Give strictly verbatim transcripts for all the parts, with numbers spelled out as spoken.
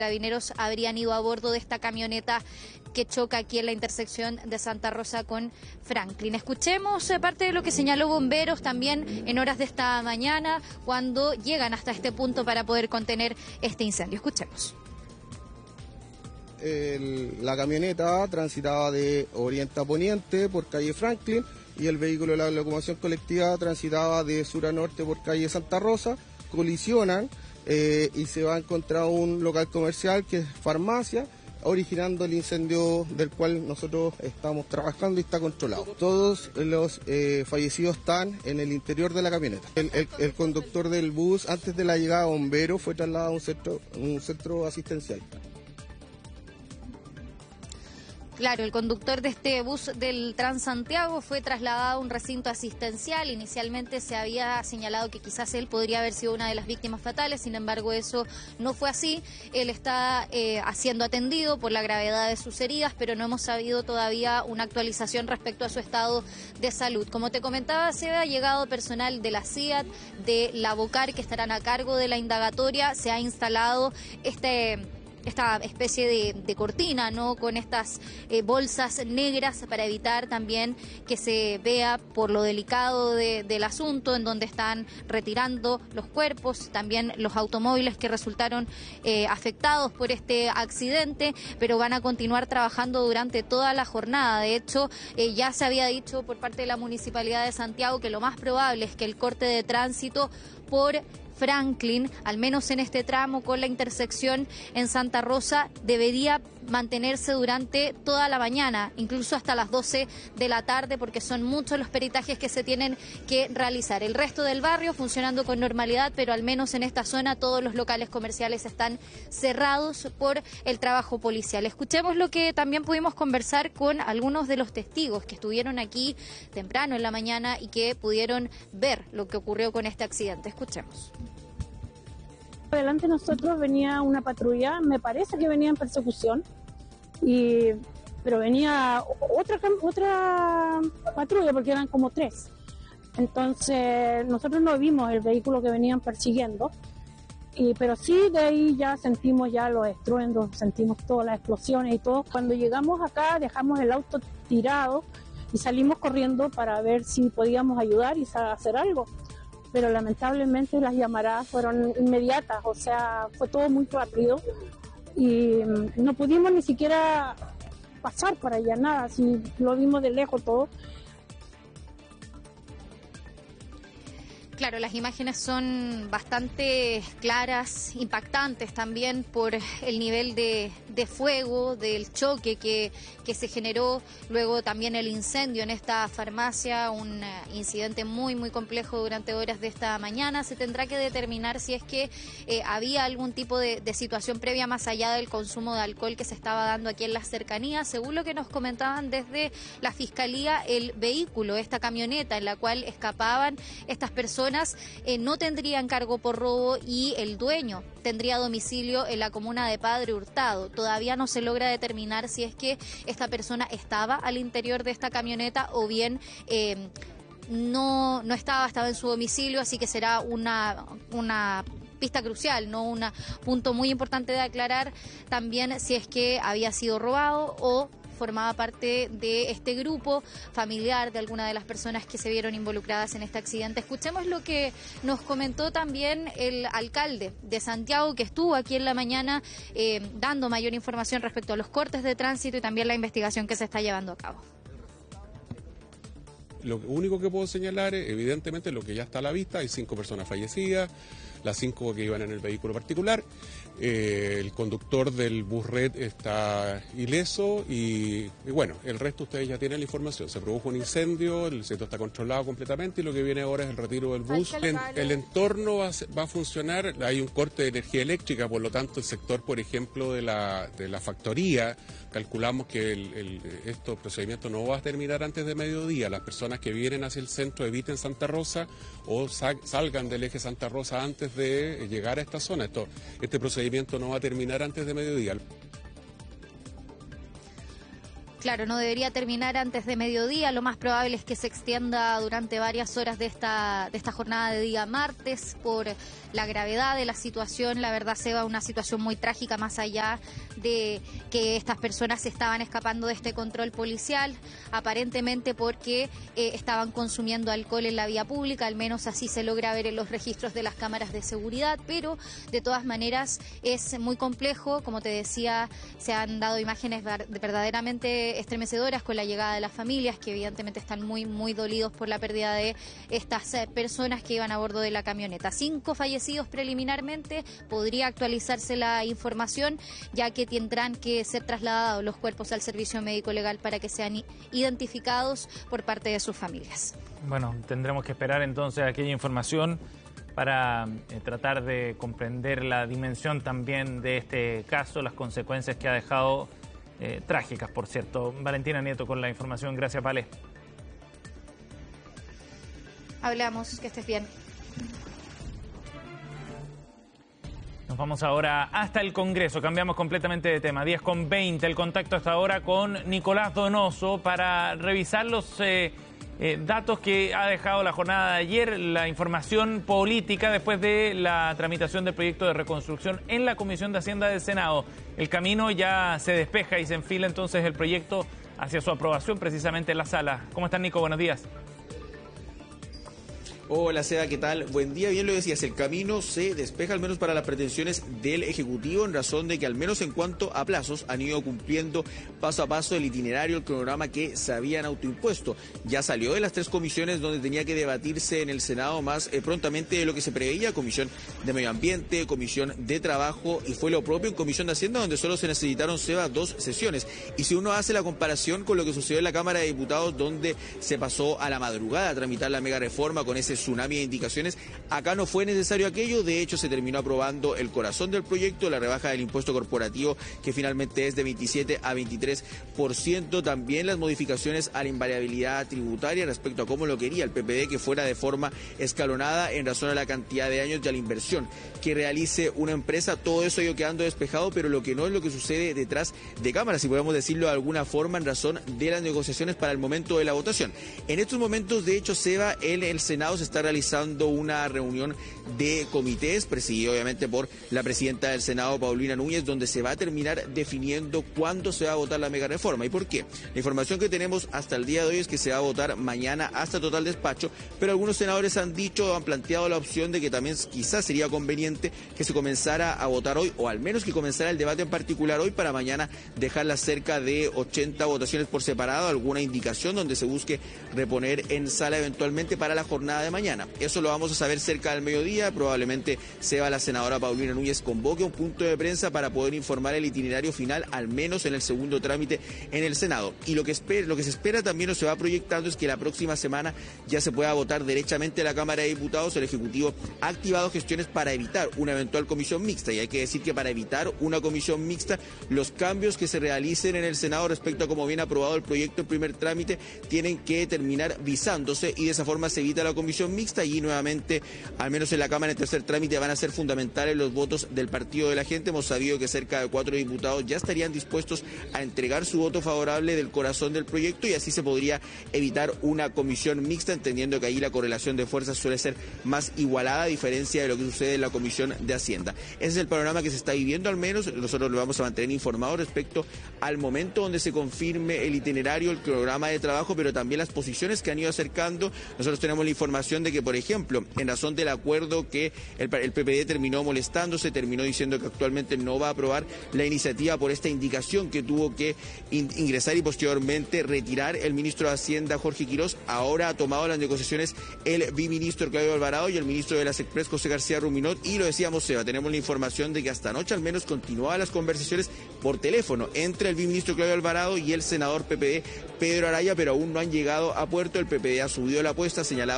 Carabineros habrían ido a bordo de esta camioneta que choca aquí en la intersección de Santa Rosa con Franklin. Escuchemos eh, parte de lo que señaló Bomberos también en horas de esta mañana cuando llegan hasta este punto para poder contener este incendio. Escuchemos. El, la camioneta transitaba de oriente a poniente por calle Franklin y el vehículo de la locomoción colectiva transitaba de sur a norte por calle Santa Rosa, colisionan eh, y se va a encontrar un local comercial que es farmacia, originando el incendio del cual nosotros estamos trabajando y está controlado. Todos los eh, fallecidos están en el interior de la camioneta. El, el, el conductor del bus, antes de la llegada de bomberos, fue trasladado a un centro, un centro asistencial. Claro, el conductor de este bus del Transantiago fue trasladado a un recinto asistencial. Inicialmente se había señalado que quizás él podría haber sido una de las víctimas fatales, sin embargo eso no fue así. Él está eh, siendo atendido por la gravedad de sus heridas, pero no hemos sabido todavía una actualización respecto a su estado de salud. Como te comentaba, se ha llegado personal de la C I A T, de la Bocar, que estarán a cargo de la indagatoria. Se ha instalado este... esta especie de, de cortina, ¿no?, con estas eh, bolsas negras para evitar también que se vea por lo delicado de, del asunto, en donde están retirando los cuerpos, también los automóviles que resultaron eh, afectados por este accidente, pero van a continuar trabajando durante toda la jornada. De hecho, eh, ya se había dicho por parte de la Municipalidad de Santiago que lo más probable es que el corte de tránsito por Franklin, al menos en este tramo con la intersección en Santa Rosa, debería mantenerse durante toda la mañana, incluso hasta las doce de la tarde, porque son muchos los peritajes que se tienen que realizar. El resto del barrio funcionando con normalidad, pero al menos en esta zona todos los locales comerciales están cerrados por el trabajo policial. Escuchemos lo que también pudimos conversar con algunos de los testigos que estuvieron aquí temprano en la mañana y que pudieron ver lo que ocurrió con este accidente. Escuchemos. Adelante nosotros venía una patrulla, me parece que venía en persecución, y, pero venía otra, otra patrulla porque eran como tres. Entonces nosotros no vimos el vehículo que venían persiguiendo, y, pero sí de ahí ya sentimos ya los estruendos, sentimos todas las explosiones y todo. Cuando llegamos acá dejamos el auto tirado y salimos corriendo para ver si podíamos ayudar y hacer algo. Pero lamentablemente las llamaradas fueron inmediatas, o sea, fue todo muy rápido y no pudimos ni siquiera pasar para allá, nada, si lo vimos de lejos todo. Claro, las imágenes son bastante claras, impactantes también por el nivel de, de fuego, del choque que, que se generó, luego también el incendio en esta farmacia, un incidente muy, muy complejo durante horas de esta mañana. Se tendrá que determinar si es que eh, había algún tipo de, de situación previa más allá del consumo de alcohol que se estaba dando aquí en las cercanías. Según lo que nos comentaban desde la Fiscalía, el vehículo, esta camioneta en la cual escapaban estas personas, Eh, no tendrían cargo por robo y el dueño tendría domicilio en la comuna de Padre Hurtado. Todavía no se logra determinar si es que esta persona estaba al interior de esta camioneta o bien eh, no, no estaba, estaba en su domicilio, así que será una, una pista crucial, no un punto muy importante de aclarar también si es que había sido robado o formaba parte de este grupo familiar de alguna de las personas que se vieron involucradas en este accidente. Escuchemos lo que nos comentó también el alcalde de Santiago, que estuvo aquí en la mañana eh, dando mayor información respecto a los cortes de tránsito y también la investigación que se está llevando a cabo. Lo único que puedo señalar es, evidentemente, lo que ya está a la vista: hay cinco personas fallecidas, las cinco que iban en el vehículo particular. Eh, el conductor del bus red está ileso y, y bueno, el resto ustedes ya tienen la información. Se produjo un incendio, el incendio está controlado completamente y lo que viene ahora es el retiro del bus. El, el entorno va a, va a funcionar, hay un corte de energía eléctrica, por lo tanto el sector, por ejemplo, de la, de la factoría, calculamos que el, el, este procedimiento no va a terminar antes de mediodía. Las personas que vienen hacia el centro eviten Santa Rosa o sa salgan del eje Santa Rosa antes de llegar a esta zona. Esto, este procedimiento no va a terminar antes de mediodía. Claro, no debería terminar antes de mediodía, lo más probable es que se extienda durante varias horas de esta, de esta jornada de día martes por la gravedad de la situación. La verdad, Seba, una situación muy trágica, más allá de que estas personas estaban escapando de este control policial, aparentemente porque eh, estaban consumiendo alcohol en la vía pública, al menos así se logra ver en los registros de las cámaras de seguridad, pero de todas maneras es muy complejo. Como te decía, se han dado imágenes verdaderamente estremecedoras con la llegada de las familias, que evidentemente están muy, muy dolidos por la pérdida de estas personas que iban a bordo de la camioneta. Cinco fallecidos preliminarmente, podría actualizarse la información, ya que tendrán que ser trasladados los cuerpos al servicio médico legal para que sean identificados por parte de sus familias. Bueno, tendremos que esperar entonces aquella información para eh, tratar de comprender la dimensión también de este caso, las consecuencias que ha dejado. Eh, trágicas, por cierto. Valentina Nieto con la información. Gracias, Vale. Hablamos, que estés bien. Nos vamos ahora hasta el Congreso. Cambiamos completamente de tema. diez con veinte. El contacto hasta ahora con Nicolás Donoso para revisar los eh, eh, datos que ha dejado la jornada de ayer, la información política después de la tramitación del proyecto de reconstrucción en la Comisión de Hacienda del Senado. El camino ya se despeja y se enfila entonces el proyecto hacia su aprobación precisamente en la sala. ¿Cómo estás, Nico? Buenos días. Hola, Seda, ¿qué tal? Buen día, bien lo decías, el camino se despeja al menos para las pretensiones del Ejecutivo, en razón de que al menos en cuanto a plazos han ido cumpliendo paso a paso el itinerario, el cronograma que se habían autoimpuesto. Ya salió de las tres comisiones donde tenía que debatirse en el Senado más eh, prontamente de lo que se preveía: Comisión de Medio Ambiente, Comisión de Trabajo, y fue lo propio en Comisión de Hacienda, donde solo se necesitaron, Seba, dos sesiones. Y si uno hace la comparación con lo que sucedió en la Cámara de Diputados, donde se pasó a la madrugada a tramitar la mega reforma con ese tsunami de indicaciones, acá no fue necesario aquello. De hecho, se terminó aprobando el corazón del proyecto, la rebaja del impuesto corporativo, que finalmente es de veintisiete a veintitrés por ciento. También las modificaciones a la invariabilidad tributaria respecto a cómo lo quería el P P D, que fuera de forma escalonada en razón a la cantidad de años y a la inversión que realice una empresa. Todo eso ha ido quedando despejado, pero lo que no es lo que sucede detrás de cámaras, si podemos decirlo de alguna forma, en razón de las negociaciones para el momento de la votación. En estos momentos, de hecho, Seba, en el Senado se está realizando una reunión de comités, presidida obviamente por la presidenta del Senado, Paulina Núñez, donde se va a terminar definiendo cuándo se va a votar la mega reforma. ¿Y por qué? La información que tenemos hasta el día de hoy es que se va a votar mañana hasta total despacho, pero algunos senadores han dicho, han planteado la opción de que también quizás sería conveniente que se comenzara a votar hoy, o al menos que comenzara el debate en particular hoy, para mañana dejarlas cerca de ochenta votaciones por separado, alguna indicación donde se busque reponer en sala eventualmente para la jornada de mañana. Eso lo vamos a saber cerca del mediodía. Probablemente sea la senadora Paulina Núñez convoque un punto de prensa para poder informar el itinerario final, al menos en el segundo trámite en el Senado. Y lo que, espera, lo que se espera también, o se va proyectando, es que la próxima semana ya se pueda votar derechamente en la Cámara de Diputados. El Ejecutivo ha activado gestiones para evitar una eventual comisión mixta, y hay que decir que para evitar una comisión mixta, los cambios que se realicen en el Senado respecto a cómo viene aprobado el proyecto en primer trámite tienen que terminar visándose, y de esa forma se evita la comisión mixta. Y nuevamente, al menos en la Cámara en tercer trámite, van a ser fundamentales los votos del Partido de la Gente. Hemos sabido que cerca de cuatro diputados ya estarían dispuestos a entregar su voto favorable del corazón del proyecto, y así se podría evitar una comisión mixta, entendiendo que ahí la correlación de fuerzas suele ser más igualada, a diferencia de lo que sucede en la Comisión de Hacienda. Ese es el panorama que se está viviendo, al menos. Nosotros lo vamos a mantener informado respecto al momento donde se confirme el itinerario, el programa de trabajo, pero también las posiciones que han ido acercando. Nosotros tenemos la información de que, por ejemplo, en razón del acuerdo que el, el P P D terminó molestándose, terminó diciendo que actualmente no va a aprobar la iniciativa por esta indicación que tuvo que in, ingresar y posteriormente retirar el ministro de Hacienda, Jorge Quirós. Ahora ha tomado las negociaciones el biministro Claudio Alvarado y el ministro de las Express, José García Ruminot, y lo decíamos, Seba, tenemos la información de que hasta anoche al menos continuaban las conversaciones por teléfono entre el biministro Claudio Alvarado y el senador P P D, Pedro Araya, pero aún no han llegado a puerto. El P P D ha subido la apuesta, ha señalado que más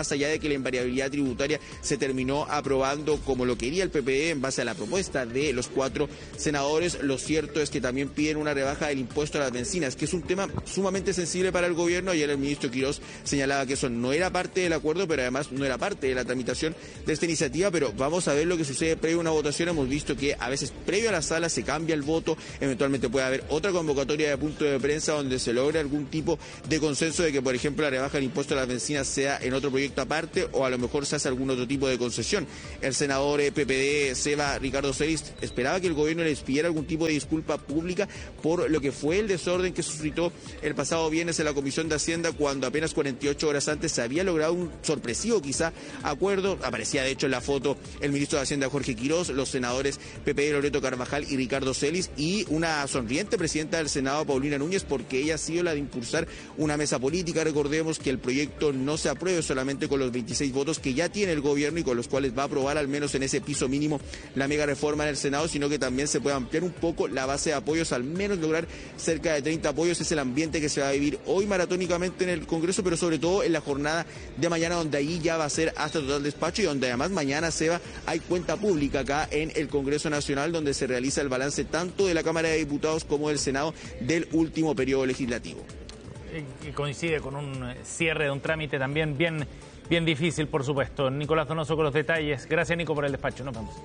más allá de que la invariabilidad tributaria se terminó aprobando como lo quería el P P D en base a la propuesta de los cuatro senadores, lo cierto es que también piden una rebaja del impuesto a las bencinas, que es un tema sumamente sensible para el gobierno. Ayer el ministro Quirós señalaba que eso no era parte del acuerdo, pero además no era parte de la tramitación de esta iniciativa, pero vamos a ver lo que sucede previo a una votación. Hemos visto que a veces previo a la sala se cambia el voto, eventualmente puede haber otra convocatoria de punto de prensa donde se logre algún tipo de consenso de que, por ejemplo, la rebaja del impuesto a las bencinas sea en otro proyecto aparte o a lo mejor se hace algún otro tipo de concesión. El senador P P D, Seba Ricardo Celis, esperaba que el gobierno les pidiera algún tipo de disculpa pública por lo que fue el desorden que suscitó el pasado viernes en la Comisión de Hacienda, cuando apenas cuarenta y ocho horas antes se había logrado un sorpresivo quizá acuerdo. Aparecía de hecho en la foto el ministro de Hacienda Jorge Quirós, los senadores P P D Loreto Carvajal y Ricardo Celis y una sonriente presidenta del Senado, Paulina Núñez, porque ella ha sido la de impulsar una mesa política. Recordemos que el proyecto no se apruebe solamente con los veintiséis votos que ya tiene el gobierno y con los cuales va a aprobar al menos en ese piso mínimo la mega reforma en el Senado, sino que también se puede ampliar un poco la base de apoyos, al menos lograr cerca de treinta apoyos. Es el ambiente que se va a vivir hoy maratónicamente en el Congreso, pero sobre todo en la jornada de mañana, donde ahí ya va a ser hasta total despacho y donde además mañana, Seba, hay cuenta pública acá en el Congreso Nacional, donde se realiza el balance tanto de la Cámara de Diputados como del Senado del último periodo legislativo. Y coincide con un cierre de un trámite también bien, bien difícil, por supuesto. Nicolás Donoso con los detalles. Gracias, Nico, por el despacho. Nos vemos.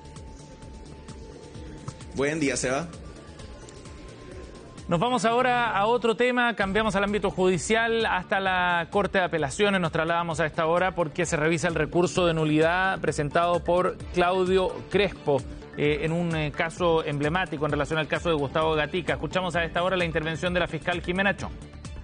Buen día, Seba. Nos vamos ahora a otro tema, cambiamos al ámbito judicial hasta la Corte de Apelaciones, nos trasladamos a esta hora porque se revisa el recurso de nulidad presentado por Claudio Crespo eh, en un eh, caso emblemático en relación al caso de Gustavo Gatica. Escuchamos a esta hora la intervención de la fiscal Jimena Chong.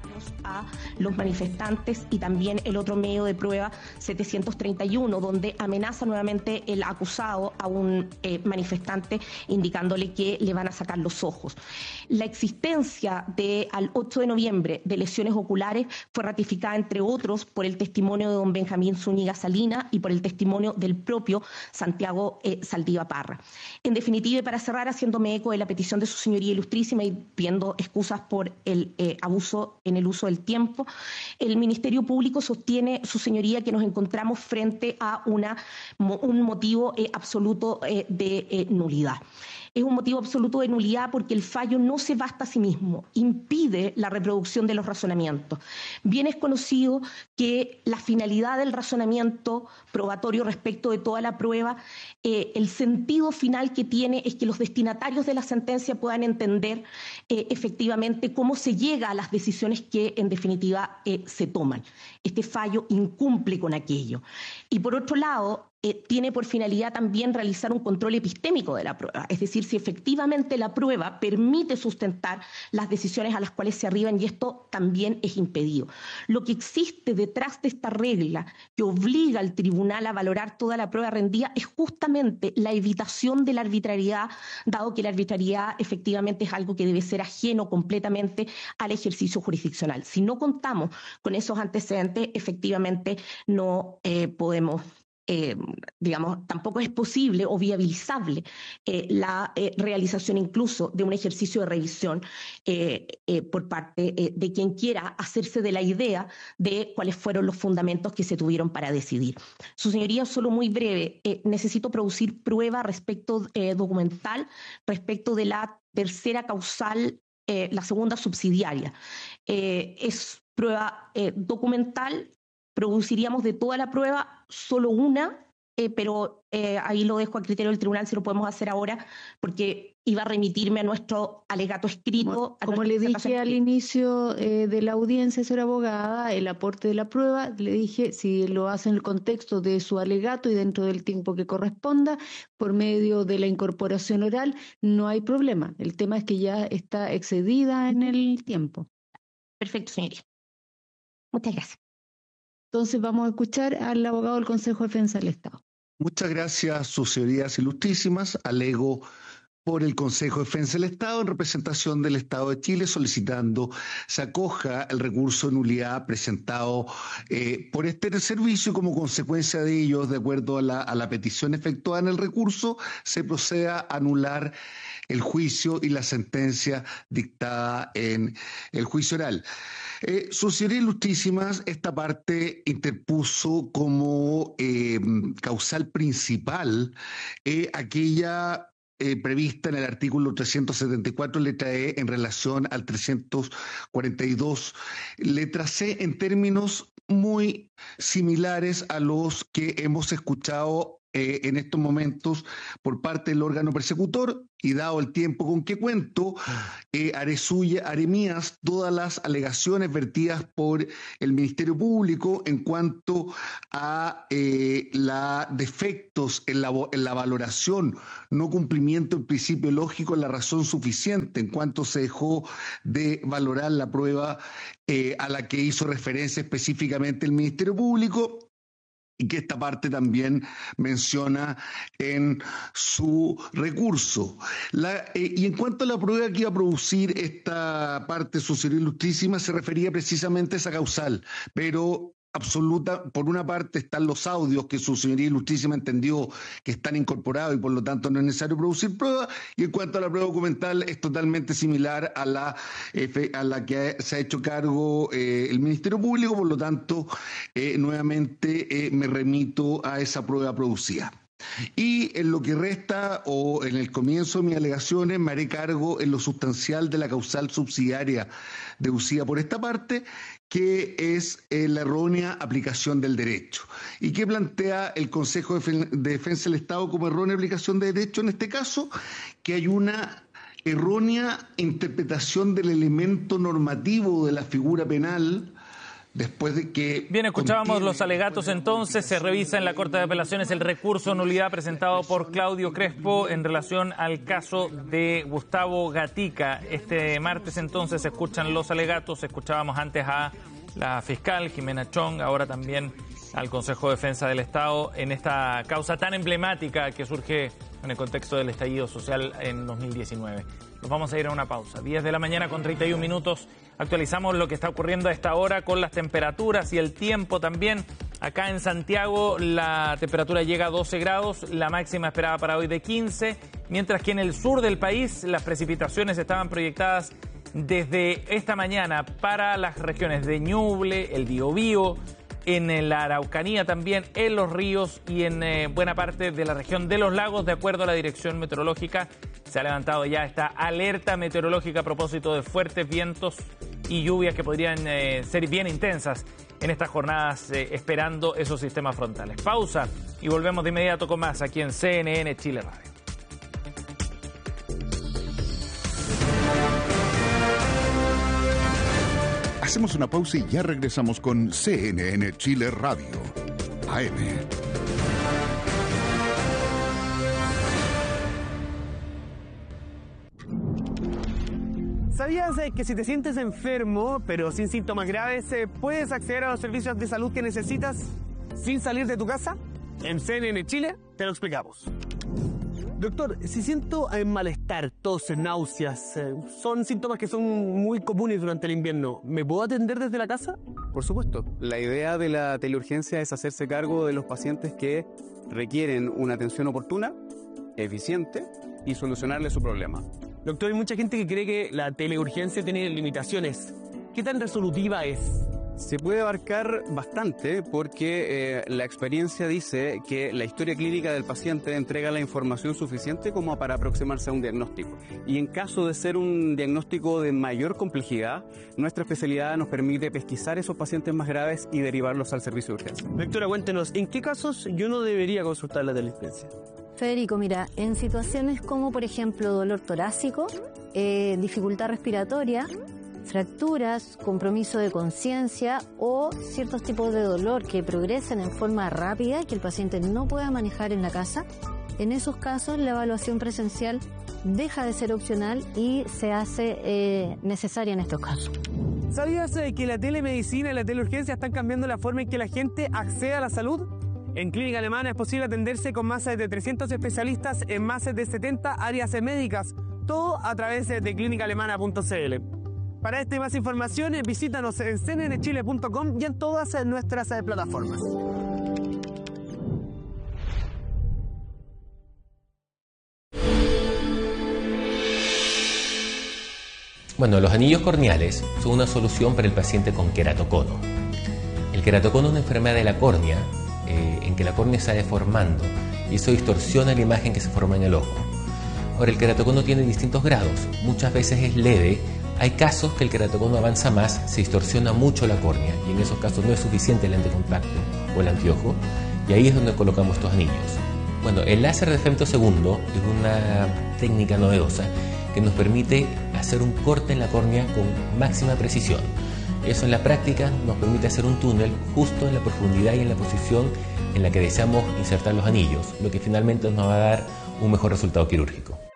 A los manifestantes y también el otro medio de prueba setecientos treinta y uno, donde amenaza nuevamente el acusado a un eh, manifestante indicándole que le van a sacar los ojos. La existencia de al ocho de noviembre de lesiones oculares fue ratificada, entre otros, por el testimonio de don Benjamín Zúñiga Salina y por el testimonio del propio Santiago eh, Saldívar Parra. En definitiva, y para cerrar, haciéndome eco de la petición de su señoría ilustrísima y pidiendo excusas por el eh, abuso en el uso del tiempo, el Ministerio Público sostiene, su señoría, que nos encontramos frente a una, un motivo eh, absoluto eh, de eh, nulidad. Es un motivo absoluto de nulidad porque el fallo no se basta a sí mismo, impide la reproducción de los razonamientos. Bien es conocido que la finalidad del razonamiento probatorio respecto de toda la prueba, eh, el sentido final que tiene es que los destinatarios de la sentencia puedan entender eh, efectivamente cómo se llega a las decisiones que en definitiva eh, se toman. Este fallo incumple con aquello. Y por otro lado, Eh, tiene por finalidad también realizar un control epistémico de la prueba, es decir, si efectivamente la prueba permite sustentar las decisiones a las cuales se arriban, y esto también es impedido. Lo que existe detrás de esta regla que obliga al tribunal a valorar toda la prueba rendida es justamente la evitación de la arbitrariedad, dado que la arbitrariedad efectivamente es algo que debe ser ajeno completamente al ejercicio jurisdiccional. Si no contamos con esos antecedentes, efectivamente no eh, podemos Eh, digamos, tampoco es posible o viabilizable eh, la eh, realización incluso de un ejercicio de revisión eh, eh, por parte eh, de quien quiera hacerse de la idea de cuáles fueron los fundamentos que se tuvieron para decidir. Su señoría, solo muy breve, eh, necesito producir prueba respecto eh, documental respecto de la tercera causal, eh, la segunda subsidiaria. Eh, es prueba eh, documental. Produciríamos de toda la prueba solo una, eh, pero eh, ahí lo dejo a criterio del tribunal si lo podemos hacer ahora, porque iba a remitirme a nuestro alegato escrito. Como, como le dije al inicio eh, de la audiencia, señora abogada, el aporte de la prueba, le dije, si lo hace en el contexto de su alegato y dentro del tiempo que corresponda, por medio de la incorporación oral, no hay problema. El tema es que ya está excedida en el tiempo. Perfecto, señoría. Muchas gracias. Entonces vamos a escuchar al abogado del Consejo de Defensa del Estado. Muchas gracias, sus señorías ilustrísimas. Alego por el Consejo de Defensa del Estado en representación del Estado de Chile, solicitando se acoja el recurso de nulidad presentado eh, por este servicio y como consecuencia de ello, de acuerdo a la, a la petición efectuada en el recurso, se proceda a anular el juicio y la sentencia dictada en el juicio oral. Eh, su señoría ilustrísima, esta parte interpuso como eh, causal principal eh, aquella eh, prevista en el artículo trescientos setenta y cuatro letra E en relación al trescientos cuarenta y dos letra C en términos muy similares a los que hemos escuchado Eh, en estos momentos por parte del órgano persecutor, y dado el tiempo con que cuento, eh, haré suya, haré mías todas las alegaciones vertidas por el Ministerio Público en cuanto a eh, la defectos en la, en la valoración, no cumplimiento del principio lógico en la razón suficiente, en cuanto se dejó de valorar la prueba eh, a la que hizo referencia específicamente el Ministerio Público, y que esta parte también menciona en su recurso. La, eh, y en cuanto a la prueba que iba a producir esta parte, su señoría ilustrísima, se refería precisamente a esa causal, pero absoluta, por una parte están los audios que su señoría ilustrísima entendió que están incorporados y por lo tanto no es necesario producir pruebas, y en cuanto a la prueba documental es totalmente similar a la, a la que se ha hecho cargo eh, el Ministerio Público, por lo tanto eh, nuevamente eh, me remito a esa prueba producida. Y en lo que resta o en el comienzo de mis alegaciones me haré cargo en lo sustancial de la causal subsidiaria deducida por esta parte, que es eh, la errónea aplicación del derecho, y que plantea el Consejo de Defensa del Estado como errónea aplicación de derecho en este caso, que hay una errónea interpretación del elemento normativo de la figura penal. Después de que... Bien, escuchábamos los alegatos entonces. Se revisa en la Corte de Apelaciones el recurso de nulidad presentado por Claudio Crespo en relación al caso de Gustavo Gatica. Este martes entonces se escuchan los alegatos. Escuchábamos antes a la fiscal Jimena Chong, ahora también al Consejo de Defensa del Estado en esta causa tan emblemática que surge en el contexto del estallido social en dos mil diecinueve. Nos vamos a ir a una pausa. diez de la mañana con treinta y un minutos. Actualizamos lo que está ocurriendo a esta hora con las temperaturas y el tiempo también. Acá en Santiago la temperatura llega a doce grados, la máxima esperada para hoy de quince, mientras que en el sur del país las precipitaciones estaban proyectadas desde esta mañana para las regiones de Ñuble, el Biobío, en la Araucanía también, en los ríos y en eh, buena parte de la región de los lagos. De acuerdo a la Dirección Meteorológica, se ha levantado ya esta alerta meteorológica a propósito de fuertes vientos y lluvias que podrían eh, ser bien intensas en estas jornadas, eh, esperando esos sistemas frontales. Pausa y volvemos de inmediato con más aquí en C N N Chile Radio. Hacemos una pausa y ya regresamos con C N N Chile Radio, A M. ¿Sabías que si te sientes enfermo, pero sin síntomas graves, puedes acceder a los servicios de salud que necesitas sin salir de tu casa? En C N N Chile te lo explicamos. Doctor, si siento malestar, tos, náuseas, eh, son síntomas que son muy comunes durante el invierno, ¿me puedo atender desde la casa? Por supuesto. La idea de la teleurgencia es hacerse cargo de los pacientes que requieren una atención oportuna, eficiente y solucionarle su problema. Doctor, hay mucha gente que cree que la teleurgencia tiene limitaciones. ¿Qué tan resolutiva es? Se puede abarcar bastante porque eh, la experiencia dice que la historia clínica del paciente entrega la información suficiente como para aproximarse a un diagnóstico. Y en caso de ser un diagnóstico de mayor complejidad, nuestra especialidad nos permite pesquisar esos pacientes más graves y derivarlos al servicio de urgencia. Doctora, cuéntenos, ¿en qué casos yo no debería consultar la teleurgencia? Federico, mira, en situaciones como por ejemplo dolor torácico, eh, dificultad respiratoria, fracturas, compromiso de conciencia o ciertos tipos de dolor que progresen en forma rápida y que el paciente no pueda manejar en la casa, en esos casos la evaluación presencial deja de ser opcional y se hace eh, necesaria en estos casos. ¿Sabías que la telemedicina y la teleurgencia están cambiando la forma en que la gente accede a la salud? En Clínica Alemana es posible atenderse con más de trescientos especialistas en más de setenta áreas médicas, todo a través de clínica alemana punto c l. Para esta y más información, visítanos en c n n chile punto com y en todas nuestras plataformas. Bueno, los anillos corneales son una solución para el paciente con queratocono. El queratocono es una enfermedad de la córnea, eh, en que la córnea se va deformando y eso distorsiona la imagen que se forma en el ojo. Ahora, el queratocono tiene distintos grados, muchas veces es leve, hay casos que el queratocono avanza más, se distorsiona mucho la córnea y en esos casos no es suficiente el lente de contacto o el anteojo y ahí es donde colocamos estos anillos. Bueno, el láser de femtosegundo es una técnica novedosa que nos permite hacer un corte en la córnea con máxima precisión. Eso en la práctica nos permite hacer un túnel justo en la profundidad y en la posición en la que deseamos insertar los anillos, lo que finalmente nos va a dar un mejor resultado quirúrgico.